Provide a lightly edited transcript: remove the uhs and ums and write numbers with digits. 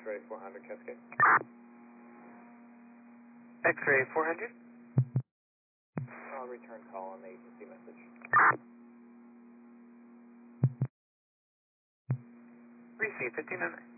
X-ray 400 Cascade. X-ray 400. I'll return call on the agency message. Receive 1500.